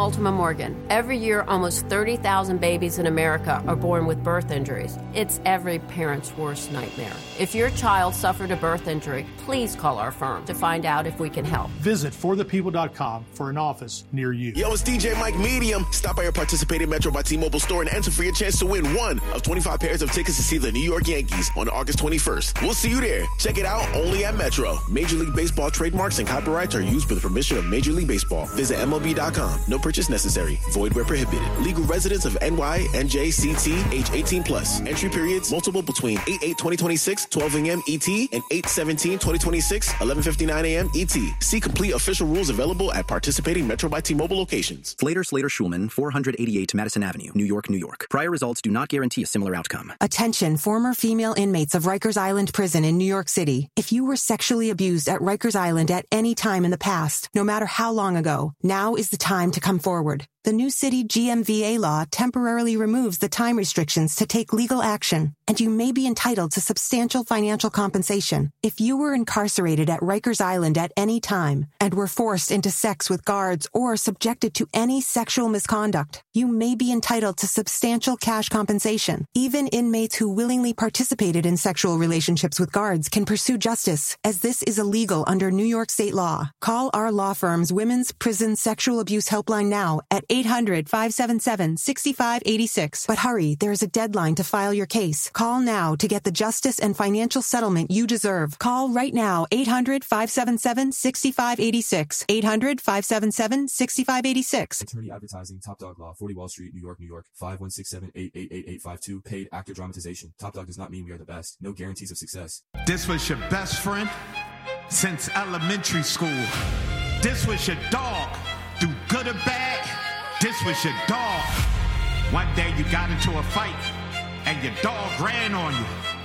Ultima Morgan. Every year, almost 30,000 babies in America are born with birth injuries. It's every parent's worst nightmare. If your child suffered a birth injury, please call our firm to find out if we can help. Visit forthepeople.com for an office near you. Yo, it's DJ Mike Medium. Stop by your participating Metro by T-Mobile store and enter for your chance to win one of 25 pairs of tickets to see the New York Yankees on August 21st. We'll see you there. Check it out only at Metro. Major League Baseball trademarks and copyrights are used with the permission of Major League Baseball. Visit MLB.com. No purchase necessary. Void where prohibited. Legal residents of NY, NJCT, age 18 plus. Entry periods multiple between 8/8/2026, 12 a.m. ET, and 8/17/2026, 11:59 a.m. ET. See complete official rules available at participating Metro by T-Mobile locations. Slater Schulman, 488 Madison Avenue, New York, New York. Prior results do not guarantee a similar outcome. Attention, former female inmates of Rikers Island Prison in New York City. If you were sexually abused at Rikers Island at any time in the past, no matter how long ago, now is the time to come forward. The new city GMVA law temporarily removes the time restrictions to take legal action, and you may be entitled to substantial financial compensation. If you were incarcerated at Rikers Island at any time and were forced into sex with guards or subjected to any sexual misconduct, you may be entitled to substantial cash compensation. Even inmates who willingly participated in sexual relationships with guards can pursue justice, as this is illegal under New York state law. Call our law firm's Women's Prison Sexual Abuse Helpline now at 800-577-6586. But hurry, there is a deadline to file your case. Call now to get the justice and financial settlement you deserve. Call right now, 800-577-6586. 800-577-6586. Attorney Advertising, Top Dog Law, 40 Wall Street, New York, New York, 5167-888-8852. Paid actor dramatization. Top Dog does not mean we are the best. No guarantees of success. This was your best friend since elementary school. This was your dog. Do good or bad, this was your dog. One day you got into a fight and your dog ran on you.